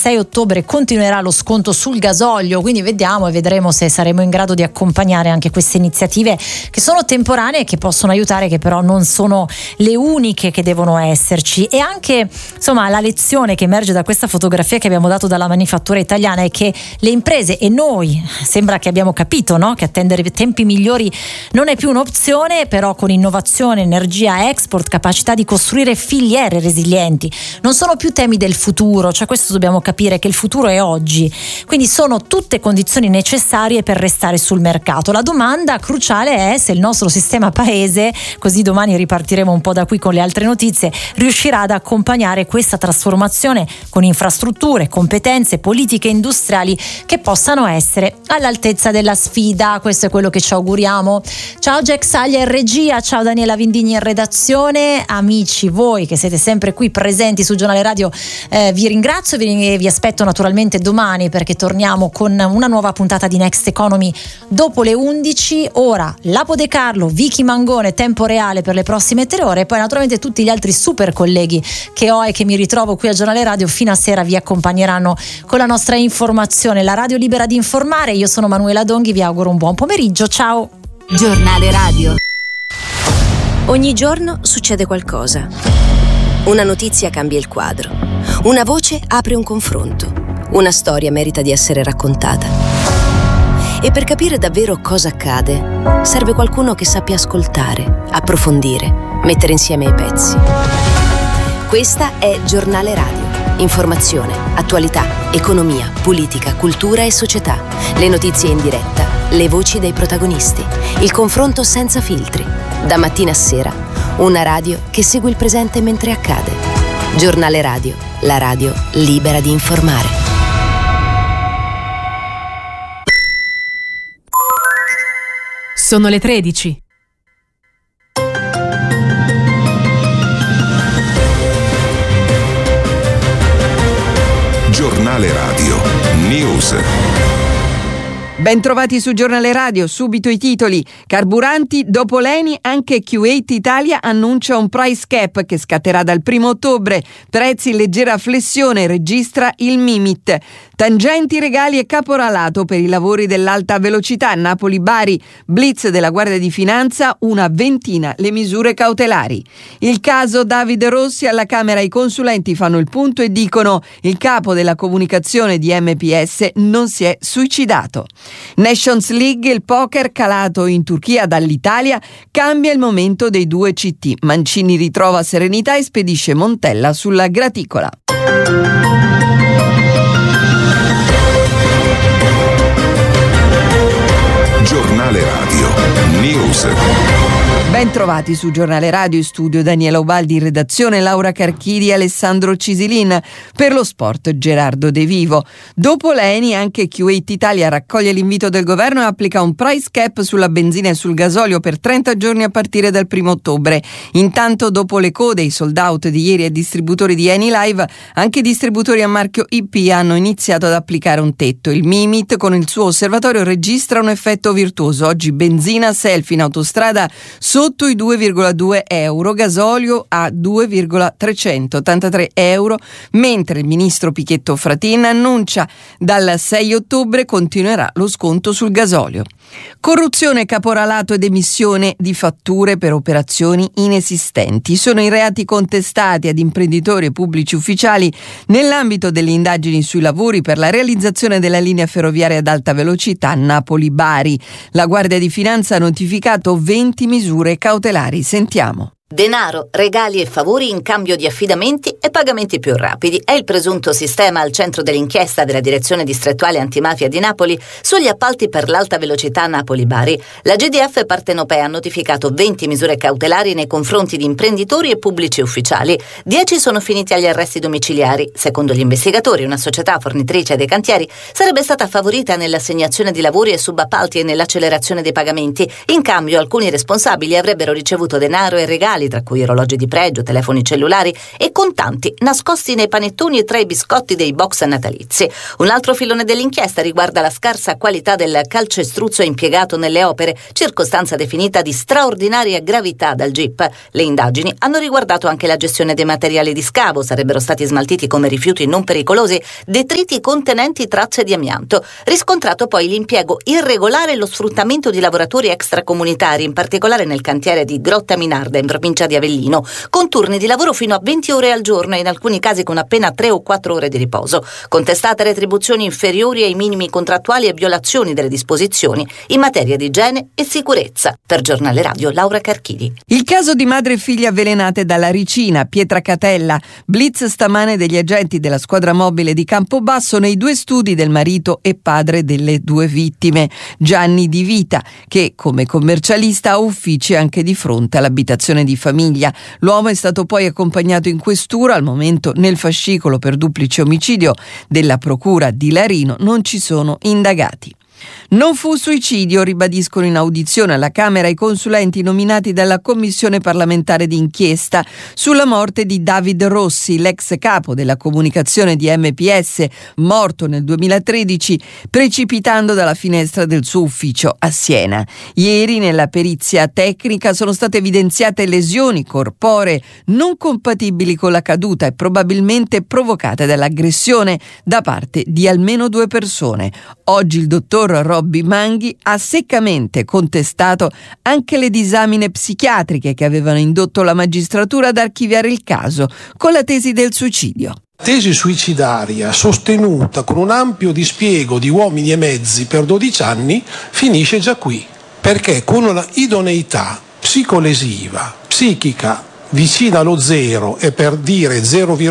6 ottobre continuerà lo sconto sul gasolio, quindi vedremo se saremo in grado di accompagnare anche queste iniziative che sono temporanee e che possono aiutare, che però non sono le uniche che devono esserci. E anche insomma la lezione che emerge da questa fotografia che abbiamo dato dalla manifattura italiana è che le imprese, e noi sembra che abbiamo capito, no? Che attendere tempi migliori non è più un'opzione, però con innovazione, energia, export, capacità di costruire filiere resilienti non sono più temi del futuro, cioè questo dobbiamo capire, che il futuro è oggi, quindi sono tutte condizioni necessarie per restare sul mercato. La domanda cruciale è se il nostro sistema paese, così domani ripartiremo un po' da qui con le altre notizie, riuscirà ad accompagnare questa trasformazione con infrastrutture, competenze, politiche industriali che possano essere all'altezza della sfida. Questo è quello che ci auguriamo. Ciao Jack Saglia in regia, ciao Daniela Vindini in redazione, amici voi che siete sempre qui presenti sul Giornale Radio, vi ringrazio e vi aspetto naturalmente domani, perché torniamo con una nuova puntata di Next Economy dopo le 11. Ora Lapo De Carlo, Vicky Mangone, Tempo Reale per le prossime 3 ore, e poi naturalmente tutti gli altri super colleghi che ho e che mi ritrovo qui al Giornale Radio fino a sera vi accompagneranno con la nostra informazione, la radio libera di informare. Io sono Manuela Donghi, vi auguro un buon pomeriggio, ciao. Giornale Radio. Ogni giorno succede qualcosa. Una notizia cambia il quadro. Una voce apre un confronto. Una storia merita di essere raccontata. E per capire davvero cosa accade, serve qualcuno che sappia ascoltare, approfondire, mettere insieme i pezzi. Questa è Giornale Radio. Informazione, attualità, economia, politica, cultura e società. Le notizie in diretta, le voci dei protagonisti. Il confronto senza filtri. Da mattina a sera, una radio che segue il presente mentre accade. Giornale Radio, la radio libera di informare. Sono le 13. Giornale Radio News. Bentrovati su Giornale Radio, subito i titoli. Carburanti, dopo l'ENI anche Q8 Italia annuncia un price cap che scatterà dal 1 ottobre. Prezzi in leggera flessione, registra il Mimit. Tangenti, regali e caporalato per i lavori dell'alta velocità. Napoli-Bari, blitz della Guardia di Finanza, una ventina le misure cautelari. Il caso Davide Rossi, alla Camera i consulenti fanno il punto e dicono: il capo della comunicazione di MPS non si è suicidato. Nations League, il poker calato in Turchia dall'Italia, cambia il momento dei 2 CT. Mancini ritrova serenità e spedisce Montella sulla graticola. Giornale Radio News. Ben trovati su Giornale Radio, in studio Daniela Ubaldi, in redazione Laura Carchidi e Alessandro Cisilin. Per lo sport Gerardo De Vivo. Dopo l'ENI anche Q8 Italia raccoglie l'invito del governo e applica un price cap sulla benzina e sul gasolio per 30 giorni a partire dal 1 ottobre. Intanto, dopo le code e i sold out di ieri ai distributori di Eni Live, anche i distributori a marchio IP hanno iniziato ad applicare un tetto. Il Mimit con il suo osservatorio registra un effetto virtuoso. Oggi benzina selfie in autostrada sotto i 2,2 euro, gasolio a 2,383 euro, mentre il ministro Pichetto Fratin annuncia dal 6 ottobre continuerà lo sconto sul gasolio. Corruzione, caporalato ed emissione di fatture per operazioni inesistenti sono i reati contestati ad imprenditori e pubblici ufficiali nell'ambito delle indagini sui lavori per la realizzazione della linea ferroviaria ad alta velocità Napoli-Bari. La Guardia di Finanza ha notificato 20 misure cautelari. Sentiamo. Denaro, regali e favori in cambio di affidamenti e pagamenti più rapidi è il presunto sistema al centro dell'inchiesta della Direzione Distrettuale Antimafia di Napoli sugli appalti per l'alta velocità Napoli-Bari. La GDF Partenopea ha notificato 20 misure cautelari nei confronti di imprenditori e pubblici ufficiali. 10 sono finiti agli arresti domiciliari. Secondo gli investigatori, una società fornitrice dei cantieri sarebbe stata favorita nell'assegnazione di lavori e subappalti e nell'accelerazione dei pagamenti. In cambio, alcuni responsabili avrebbero ricevuto denaro e regali personali, tra cui orologi di pregio, telefoni cellulari e contanti nascosti nei panettoni e tra i biscotti dei box natalizi. Un altro filone dell'inchiesta riguarda la scarsa qualità del calcestruzzo impiegato nelle opere, circostanza definita di straordinaria gravità dal GIP. Le indagini hanno riguardato anche la gestione dei materiali di scavo. Sarebbero stati smaltiti come rifiuti non pericolosi detriti contenenti tracce di amianto. Riscontrato poi l'impiego irregolare e lo sfruttamento di lavoratori extracomunitari, in particolare nel cantiere di Grotta Minarda in provincia di Avellino, con turni di lavoro fino a 20 ore al giorno e in alcuni casi con appena 3 o 4 ore di riposo. Contestate retribuzioni inferiori ai minimi contrattuali e violazioni delle disposizioni in materia di igiene e sicurezza. Per Giornale Radio, Laura Carchidi. Il caso di madre e figlia avvelenate dalla ricina, Pietracatella. Blitz stamane degli agenti della squadra mobile di Campobasso nei 2 studi del marito e padre delle 2 vittime, Gianni Di Vita, che come commercialista ha uffici anche di fronte all'abitazione di famiglia. L'uomo è stato poi accompagnato in questura. Al momento nel fascicolo per duplice omicidio della procura di Larino non ci sono indagati. Non fu suicidio, ribadiscono in audizione alla Camera i consulenti nominati dalla Commissione parlamentare d'inchiesta sulla morte di David Rossi, l'ex capo della comunicazione di MPS, morto nel 2013 precipitando dalla finestra del suo ufficio a Siena. Ieri nella perizia tecnica sono state evidenziate lesioni corporee non compatibili con la caduta e probabilmente provocate dall'aggressione da parte di almeno 2 persone. Oggi il dottor Robby Manghi ha seccamente contestato anche le disamine psichiatriche che avevano indotto la magistratura ad archiviare il caso con la tesi del suicidio. Tesi suicidaria sostenuta con un ampio dispiego di uomini e mezzi per 12 anni finisce già qui, perché con una idoneità psicolesiva, psichica vicina allo 0 e per dire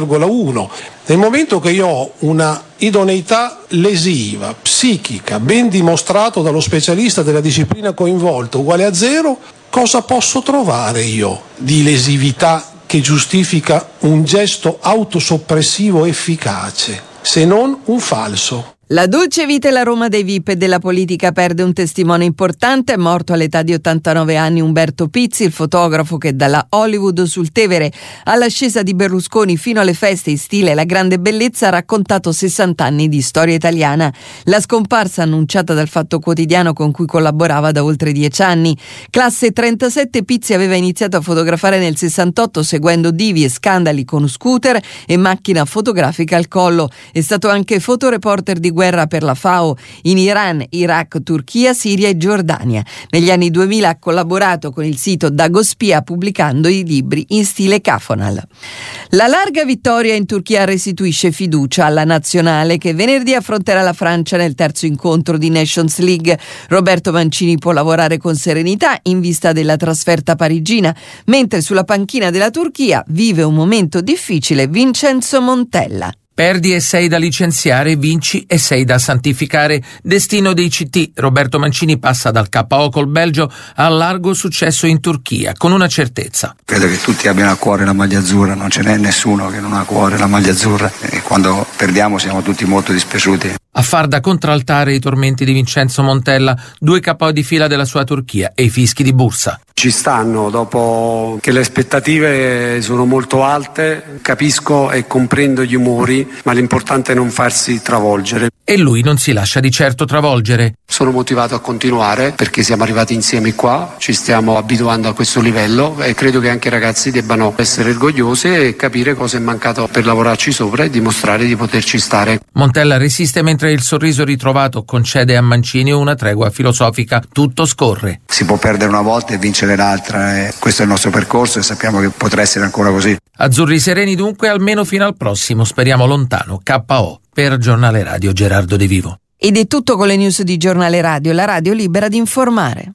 0,1, nel momento che io ho una idoneità lesiva, psichica, ben dimostrato dallo specialista della disciplina coinvolta, uguale a 0, cosa posso trovare io di lesività che giustifica un gesto autosoppressivo efficace, se non un falso? La dolce vita e la Roma dei VIP e della politica perde un testimone importante. È morto all'età di 89 anni Umberto Pizzi, il fotografo che dalla Hollywood sul Tevere all'ascesa di Berlusconi fino alle feste in stile La Grande Bellezza ha raccontato 60 anni di storia italiana. La scomparsa annunciata dal Fatto Quotidiano con cui collaborava da oltre 10 anni. Classe 37, Pizzi aveva iniziato a fotografare nel 68 seguendo divi e scandali con scooter e macchina fotografica al collo. È stato anche fotoreporter di guerra per la FAO in Iran, Iraq, Turchia, Siria e Giordania. Negli anni 2000 ha collaborato con il sito Dagospia pubblicando i libri in stile Cafonal. La larga vittoria in Turchia restituisce fiducia alla nazionale che venerdì affronterà la Francia nel terzo incontro di Nations League. Roberto Mancini può lavorare con serenità in vista della trasferta parigina, mentre sulla panchina della Turchia vive un momento difficile Vincenzo Montella. Perdi e sei da licenziare, vinci e sei da santificare. Destino dei CT. Roberto Mancini passa dal KO col Belgio al largo successo in Turchia, con una certezza. Credo che tutti abbiano a cuore la maglia azzurra, non ce n'è nessuno che non ha a cuore la maglia azzurra e quando perdiamo siamo tutti molto dispiaciuti. A far da contraltare i tormenti di Vincenzo Montella, 2 KO di fila della sua Turchia e i fischi di Bursa. Ci stanno, dopo che le aspettative sono molto alte, capisco e comprendo gli umori, ma l'importante è non farsi travolgere. E lui non si lascia di certo travolgere. Sono motivato a continuare perché siamo arrivati insieme qua, ci stiamo abituando a questo livello e credo che anche i ragazzi debbano essere orgogliosi e capire cosa è mancato per lavorarci sopra e dimostrare di poterci stare. Montella resiste mentre il sorriso ritrovato concede a Mancini una tregua filosofica. Tutto scorre. Si può perdere una volta e vincere l'altra e questo è il nostro percorso e sappiamo che potrà essere ancora così. Azzurri sereni dunque almeno fino al prossimo, speriamo lontano, KO. Per Giornale Radio Gerardo De Vivo. Ed è tutto con le news di Giornale Radio, la radio libera di informare.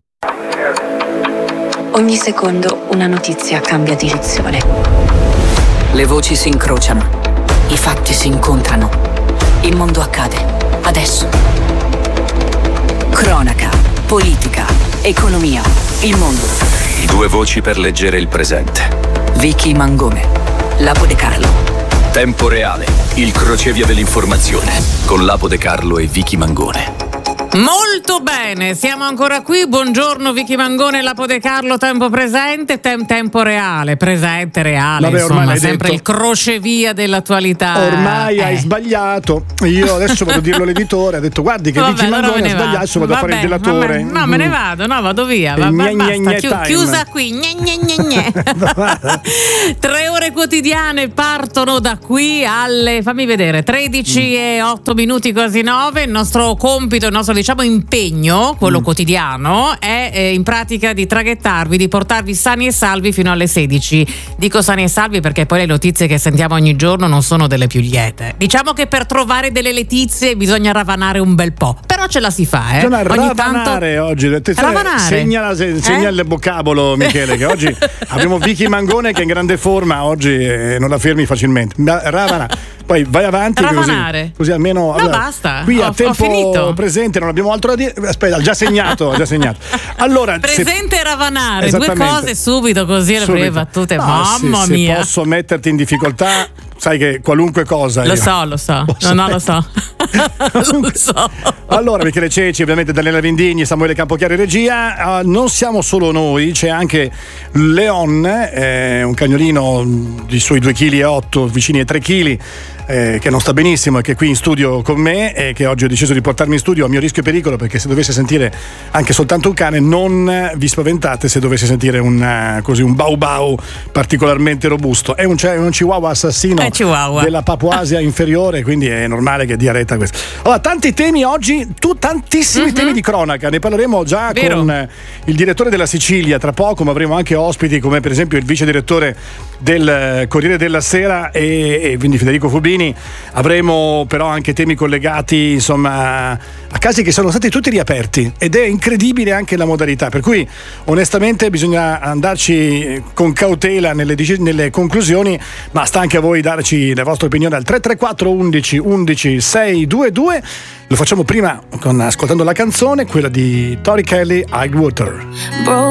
Ogni secondo una notizia cambia direzione. Le voci si incrociano, i fatti si incontrano. Il mondo accade, adesso. Cronaca, politica, economia, il mondo. 2 voci per leggere il presente. Vicky Mangone, Lapo De Carlo. Tempo reale, il crocevia dell'informazione con Lapo De Carlo e Vicky Mangone. Molto bene, siamo ancora qui. Buongiorno Vicky Mangone, Lapo De Carlo, tempo presente, tempo reale, presente, reale. Vabbè, insomma, sempre detto. Il crocevia dell'attualità. Ormai hai sbagliato. Io adesso vado a dirlo all'editore, ha detto guardi che Vicky Mangone ha sbagliato, adesso vado a fare il delatore. No, me ne vado, no, vado via. Basta, chiusa qui. 3 ore quotidiane partono da qui alle, fammi vedere, 13:08, quasi 9. Il nostro compito, il nostro impegno, quello quotidiano, è in pratica di traghettarvi, di portarvi sani e salvi fino alle 16. Dico sani e salvi perché poi le notizie che sentiamo ogni giorno non sono delle più liete. Diciamo che per trovare delle Letizie bisogna ravanare un bel po', però ce la si fa, Bisogna ogni ravanare tanto. oggi. Segna il vocabolo, Michele, che oggi abbiamo Vicky Mangone che è in grande forma oggi e non la fermi facilmente. Ravanare. Poi vai avanti così almeno basta. Qui a tempo presente non abbiamo altro da dire. Aspetta, già segnato. Allora, presente e ravanare, 2 cose subito così le prime battute. Mamma mia. Se posso metterti in difficoltà, sai che qualunque cosa. Lo so. Lo so. Allora, Michele Ceci, ovviamente Daniela Vindini, Samuele Campochiari regia. Non siamo solo noi, c'è anche Leon, un cagnolino di sui 2,8 kg, vicini ai 3 kg. Che non sta benissimo e che è qui in studio con me e che oggi ho deciso di portarmi in studio a mio rischio e pericolo, perché se dovesse sentire anche soltanto un cane non vi spaventate se dovesse sentire un bau bau particolarmente robusto. È un chihuahua assassino della Papuasia inferiore, quindi è normale che dia retta a questo. Allora, tanti temi oggi, tantissimi temi di cronaca, ne parleremo già con il direttore della Sicilia tra poco, ma avremo anche ospiti come per esempio il vice direttore del Corriere della Sera e quindi Federico Fubini. Avremo però anche temi collegati insomma a casi che sono stati tutti riaperti ed è incredibile anche la modalità, per cui onestamente bisogna andarci con cautela nelle conclusioni, ma sta anche a voi darci la vostra opinione al 334 11 11 622. Lo facciamo prima ascoltando la canzone, quella di Tori Kelly, High Water.